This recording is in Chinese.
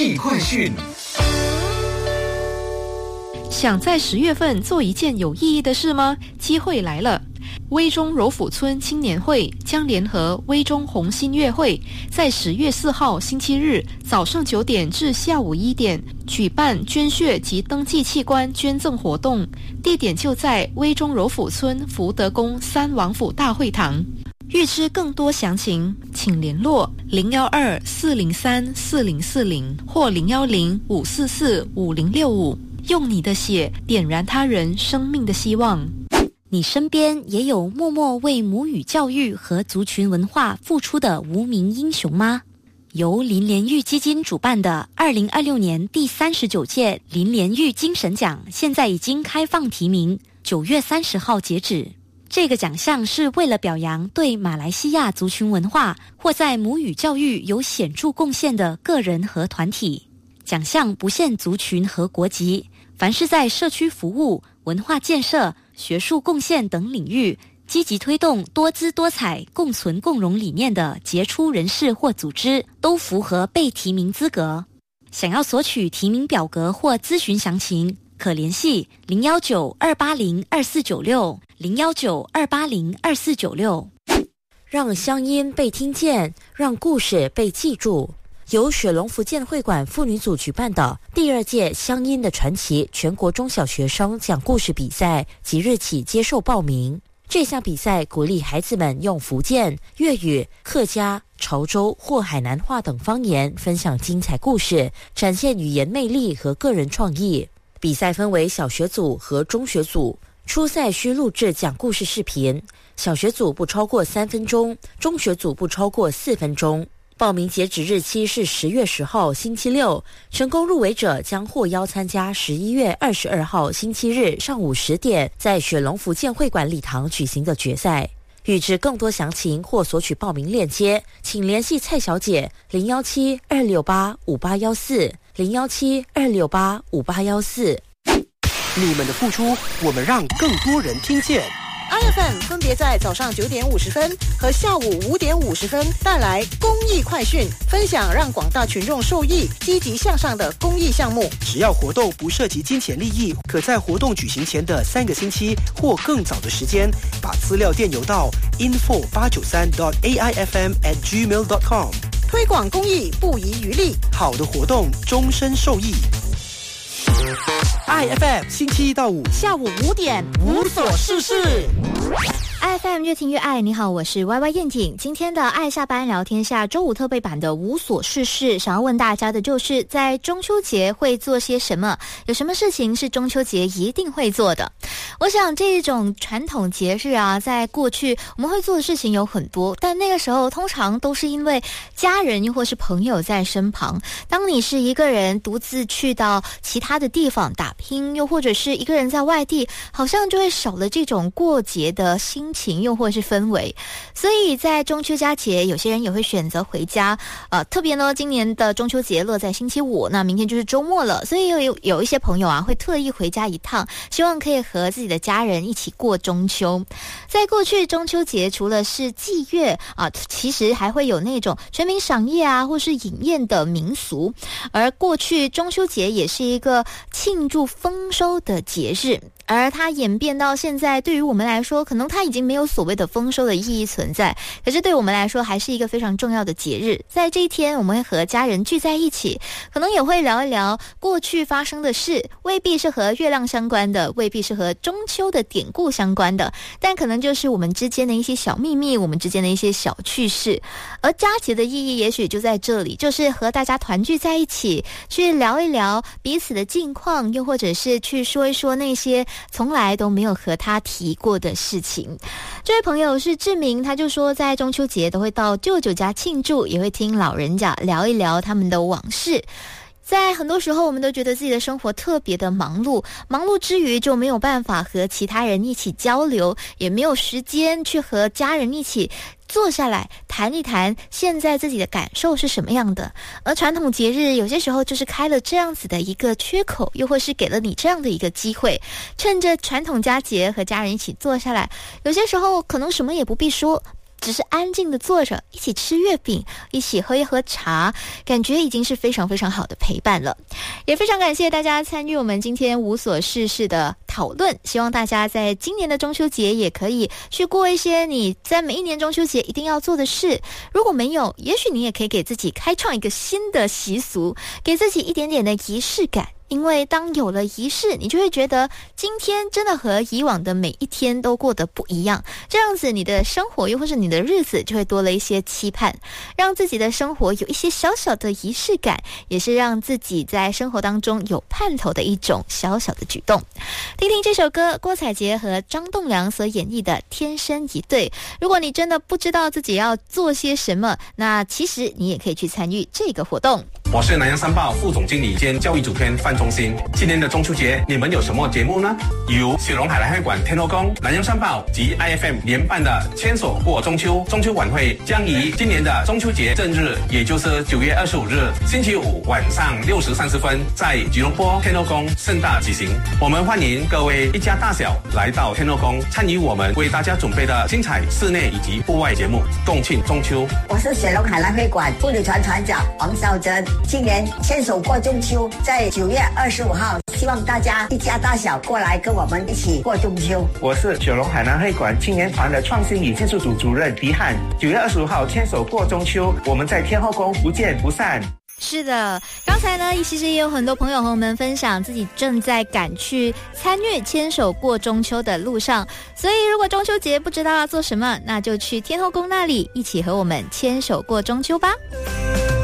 艺快讯。 想在10月份做一件有意义的事吗？机会来了！威中柔抚村青年会将联合威中红新月会，在10月4号星期日早上9点至下午1点举办捐血及登记器官捐赠活动，地点就在威中柔抚村福德宫3王府大会堂。预知更多详情，请联络012-403-4040或010-544-5065，用你的血点燃他人生命的希望。 你身边也有默默为母语教育和族群文化付出的无名英雄吗？由林莲玉基金主办的2026年第39届林莲玉精神奖现在已经开放提名，9月30号截止。这个奖项是为了表扬对马来西亚族群文化或在母语教育有显著贡献的个人和团体。奖项不限族群和国籍，凡是在社区服务、文化建设、学术贡献等领域积极推动多姿多彩、共存共荣理念的杰出人士或组织，都符合被提名资格。想要索取提名表格或咨询详情，可联系019-280-2496 019-280-2496。让乡音被听见，让故事被记住。由雪龙福建会馆妇女组举办的第2届乡音的传奇全国中小学生讲故事比赛即日起接受报名。这项比赛鼓励孩子们用福建、粤语、客家、潮州或海南话等方言分享精彩故事，展现语言魅力和个人创意。比赛分为小学组和中学组，初赛需录制讲故事视频，小学组不超过3分钟，中学组不超过4分钟。报名截止日期是10月10号星期六，成功入围者将获邀参加11月22号星期日上午10点在雪龙福建会馆礼堂举行的决赛。预知更多详情或索取报名链接，请联系蔡小姐017-268-5814 017-268-5814。 你们的付出，我们让更多人听见。 IFM 分别在早上9点50分和下午5点50分带来公益快讯，分享让广大群众受益、积极向上的公益项目。 只要活动不涉及金钱利益，可在活动举行前的3个星期或更早的时间，把资料电邮到 info893.aifm@gmail.com。 推广公益不遗余力， 好的活动终身受益。IFM 星期1到5 下午5点无所事事。 IFM 越听越爱，你好，我是 YY 燕婷。今天的爱下班聊天下周5特备版的无所事事，想要问大家的就是在中秋节会做些什么，有什么事情是中秋节一定会做的。我想这种传统节日啊，在过去我们会做的事情有很多，但那个时候通常都是因为家人又或是朋友在身旁。当你是一个人独自去到其他的地方打拼，又或者是一个人在外地，好像就会少了这种过节的心情又或是氛围。所以在中秋佳节，有些人也会选择回家，特别呢今年的中秋节落在星期5，那明天就是周末了，所以有一些朋友啊会特意回家一趟，希望可以和自己的家人一起过中秋。在过去中秋节除了是祭月啊，其实还会有那种全民赏叶啊或是饮宴的民俗，而过去中秋节也是一个庆祝丰收的节日，而它演变到现在，对于我们来说可能它已经没有所谓的丰收的意义存在，可是对我们来说还是一个非常重要的节日。在这一天我们会和家人聚在一起，可能也会聊一聊过去发生的事，未必是和月亮相关的，未必是和中秋的典故相关的，但可能就是我们之间的一些小秘密，我们之间的一些小趣事。而佳节的意义也许就在这里，就是和大家团聚在一起，去聊一聊彼此的近况，又或者是去说一说那些从来都没有和他提过的事情。这位朋友是志明，他就说在中秋节都会到舅舅家庆祝，也会听老人家聊一聊他们的往事。在很多时候我们都觉得自己的生活特别的忙碌，忙碌之余就没有办法和其他人一起交流，也没有时间去和家人一起坐下来谈一谈现在自己的感受是什么样的。而传统节日有些时候就是开了这样子的一个缺口，又或是给了你这样的一个机会，趁着传统佳节和家人一起坐下来，有些时候可能什么也不必说， 只是安静的坐着，一起吃月饼，一起喝一喝茶，感觉已经是非常非常好的陪伴了。也非常感谢大家参与我们今天无所事事的讨论，希望大家在今年的中秋节也可以去过一些你在每一年中秋节一定要做的事。如果没有，也许你也可以给自己开创一个新的习俗，给自己一点点的仪式感。因为当有了仪式，你就会觉得今天真的和以往的每一天都过得不一样，这样子你的生活又或是你的日子就会多了一些期盼，让自己的生活有一些小小的仪式感，也是让自己在生活当中有盼头的一种小小的举动。听听这首歌，郭采洁和张栋梁所演绎的《天生一对》。如果你真的不知道自己要做些什么，那其实你也可以去参与这个活动。 我是南洋商报副总经理兼教育主编范中心。今年的中秋节，你们有什么节目呢？由雪隆海来会馆天后宫、南洋商报及 IFM 联办的牵手过中秋中秋晚会，将于今年的中秋节正日，也就是9月25日星期五晚上6时30分，在吉隆坡天后宫盛大举行。我们欢迎各位一家大小来到天后宫，参与我们为大家准备的精彩室内以及户外节目，共庆中秋。 我是雪隆海来会馆妇女团团长王孝珍。今年牵手过中秋，在9月25号，希望大家一家大小过来跟我们一起过中秋。 我是雪隆海南会馆青年团的创新与技术组主任狄汉。9月25号牵手过中秋，我们在天后宫不见不散。 是的，刚才呢其实也有很多朋友和我们分享自己正在赶去参与牵手过中秋的路上，所以如果中秋节不知道要做什么，那就去天后宫那里一起和我们牵手过中秋吧。